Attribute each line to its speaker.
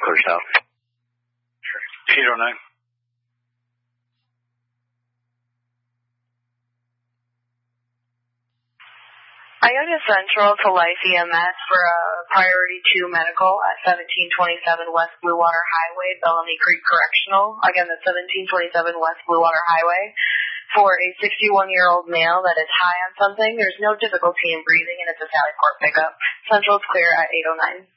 Speaker 1: clear south.
Speaker 2: 809.
Speaker 3: Iota Central to Life EMS for a Priority 2 medical at 1727 West Blue Water Highway, Bellamy Creek Correctional. Again, that's 1727 West Blue Water Highway. For a 61-year-old male that is high on something. There's no difficulty in breathing, and it's a Sally Port pickup. Central's clear at 809.